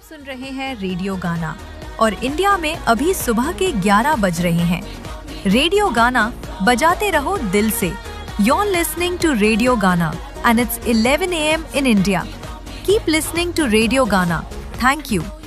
सुन रहे हैं रेडियो गाना और इंडिया में अभी सुबह के 11 बज रहे हैं। रेडियो गाना बजाते रहो दिल से। You're listening to Radio Gana and it's 11 a.m. in India. Keep listening to Radio Gana. Thank you.